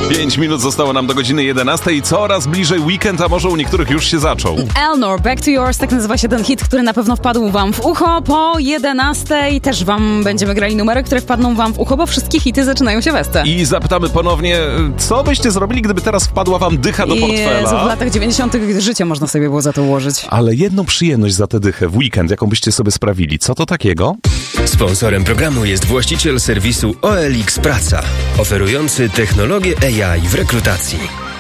5 minut zostało nam do godziny 11 i coraz bliżej weekend, a może u niektórych już się zaczął. Elnor, Back to Yours, tak nazywa się ten hit, który na pewno wpadł wam w ucho. Po 11 też wam będziemy grali numery, które wpadną wam w ucho, bo wszystkie hity zaczynają się wesce. I zapytamy ponownie, co byście zrobili, gdyby teraz wpadła wam dycha do portfela? Jezu, w latach 90. życie można sobie było za to ułożyć. Ale jedną przyjemność za tę dychę w weekend, jaką byście sobie sprawili. Co to takiego? Sponsorem programu jest właściciel serwisu OLX Praca, oferujący technologię AI w rekrutacji.